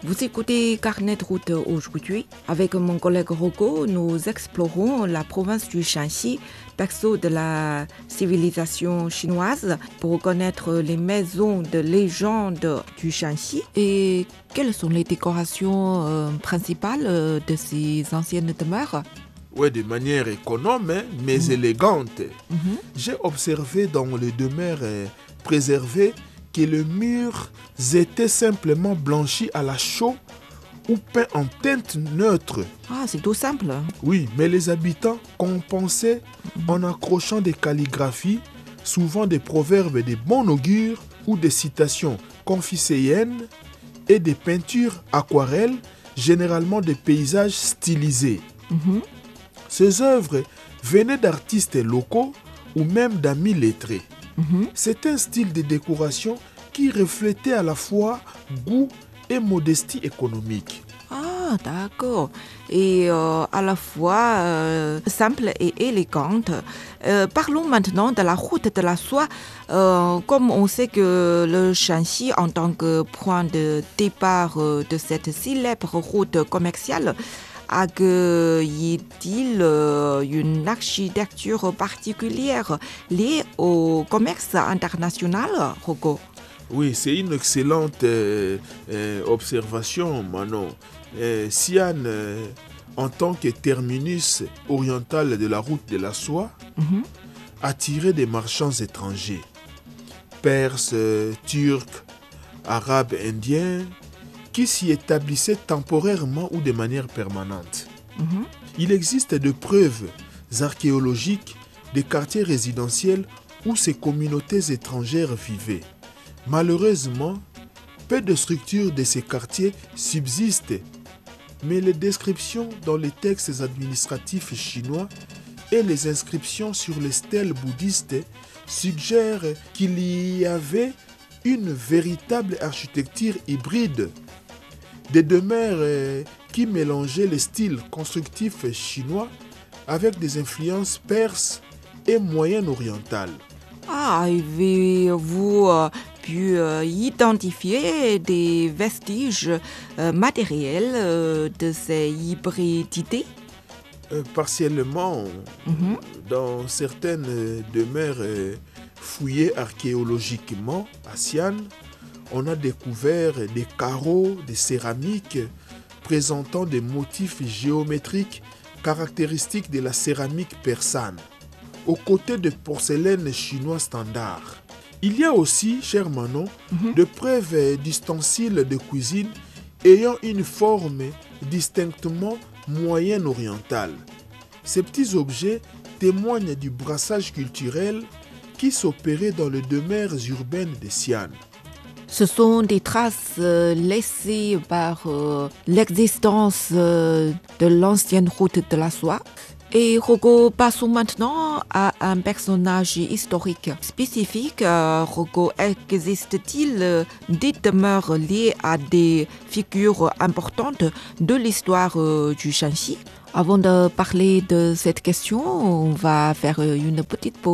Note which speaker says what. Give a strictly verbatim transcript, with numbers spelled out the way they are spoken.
Speaker 1: Vous écoutez Carnet de route aujourd'hui. Avec mon collègue Rocco, nous explorons la province du Shanxi, berceau de la civilisation chinoise, pour connaître les maisons de légende du Shanxi. Et quelles sont les décorations euh, principales euh, de ces anciennes demeures?
Speaker 2: Oui, de manière économe, hein, mais mmh. élégante.
Speaker 1: Mmh.
Speaker 2: J'ai observé dans les demeures euh, préservées que les murs étaient simplement blanchis à la chaux ou peints en teinte neutre.
Speaker 1: Ah, c'est tout simple.
Speaker 2: Oui, mais les habitants compensaient mmh. en accrochant des calligraphies, souvent des proverbes de bon augure ou des citations confucéennes et des peintures aquarelles, généralement des paysages stylisés.
Speaker 1: Mmh.
Speaker 2: Ces œuvres venaient d'artistes locaux ou même d'amis lettrés.
Speaker 1: Mmh.
Speaker 2: C'est un style de décoration qui reflétait à la fois goût et modestie économique.
Speaker 1: Ah, d'accord. Et euh, à la fois euh, simple et élégante. Euh, parlons maintenant de la route de la soie. Euh, comme on sait que le Shanxi, en tant que point de départ euh, de cette célèbre route commerciale, accueille-t-il euh, une architecture particulière liée au commerce international, Rocco?
Speaker 2: Oui, c'est une excellente euh, euh, observation, Manon. Euh, Xi'an, euh, en tant que terminus oriental de la route de la soie,
Speaker 1: mm-hmm.
Speaker 2: attirait des marchands étrangers, perses, euh, turcs, arabes, indiens, qui s'y établissaient temporairement ou de manière permanente.
Speaker 1: Mm-hmm.
Speaker 2: Il existe de preuves archéologiques des quartiers résidentiels où ces communautés étrangères vivaient. Malheureusement, peu de structures de ces quartiers subsistent, mais les descriptions dans les textes administratifs chinois et les inscriptions sur les stèles bouddhistes suggèrent qu'il y avait une véritable architecture hybride, des demeures qui mélangeaient les styles constructifs chinois avec des influences perses et moyen-orientales.
Speaker 1: Ah, avez-vous euh, pu euh, identifier des vestiges euh, matériels euh, de ces hybridités?
Speaker 2: euh, Partiellement,
Speaker 1: mm-hmm.
Speaker 2: dans certaines euh, demeures euh, fouillées archéologiquement à Xi'an, on a découvert des carreaux de céramique présentant des motifs géométriques caractéristiques de la céramique persane, aux côtés de porcelaine chinois standard. Il y a aussi, cher Manon,
Speaker 1: mm-hmm.
Speaker 2: de preuves d'ustensiles de cuisine ayant une forme distinctement moyen-orientale. Ces petits objets témoignent du brassage culturel qui s'opérait dans les demeures urbaines de Xi'an.
Speaker 1: Ce sont des traces euh, laissées par euh, l'existence euh, de l'ancienne route de la soie. Et Rocco, passons maintenant à un personnage historique spécifique. Euh, Rocco, existe-t-il euh, des demeures liées à des figures importantes de l'histoire euh, du Shanxi? Avant de parler de cette question, on va faire une petite pause.